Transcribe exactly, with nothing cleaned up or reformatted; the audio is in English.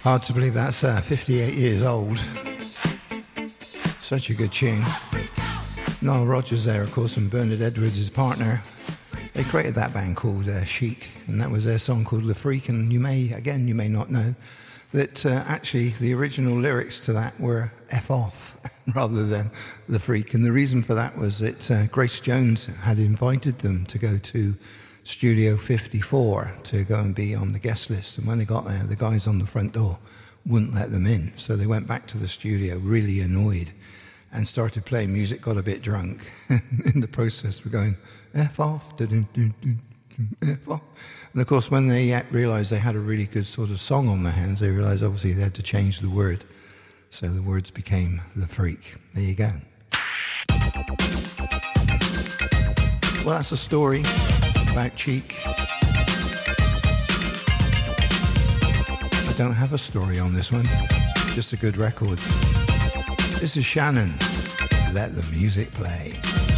Hard to believe that's uh, fifty-eight years old. Such a good tune. Nile Rodgers there, of course, and Bernard Edwards, his partner. They created that band called uh, Chic, and that was their song called Le Freak. And you may, again, you may not know that uh, actually the original lyrics to that were F off rather than Le Freak. And the reason for that was that uh, Grace Jones had invited them to go to Studio fifty-four to go and be on the guest list. And when they got there, the guys on the front door wouldn't let them in. So they went back to the studio really annoyed and started playing music, got a bit drunk. In the process, we're going, F off, F off. And of course, when they realised they had a really good sort of song on their hands, they realised obviously they had to change the word. So the words became Le Freak. There you go. Well, that's a story about Cheek. I don't have a story on this one, just a good record. This is Shannon. Let the music play.